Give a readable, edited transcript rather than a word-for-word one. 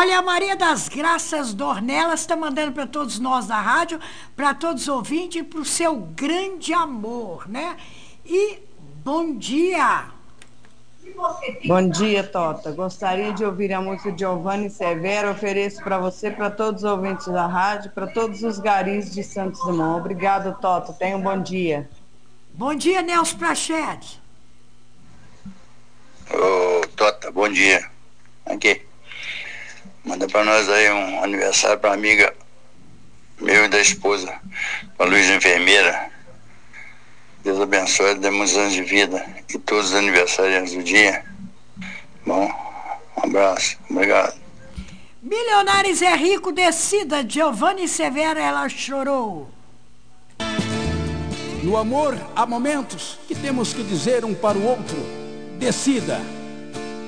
Olha, a Maria das Graças Dornelas está mandando para todos nós da rádio, para todos os ouvintes e para o seu grande amor, né? E bom dia! Bom dia, Tota. Gostaria de ouvir a música de Giovanni Severo. Ofereço para você, para todos os ouvintes da rádio, para todos os garis de Santos Dumont. Obrigado, Tota. Tenha um bom dia. Bom dia, Nelson Prachete. Ô, Tota, bom dia. Aqui. Manda pra nós aí um aniversário pra amiga meu e da esposa, a Luísa Enfermeira. Deus abençoe, dê muitos anos de vida e todos os aniversariantes do dia. Bom, um abraço, obrigado. Milionários é rico, decida. Giovanni Severo, ela chorou. No amor há momentos que temos que dizer um para o outro: decida.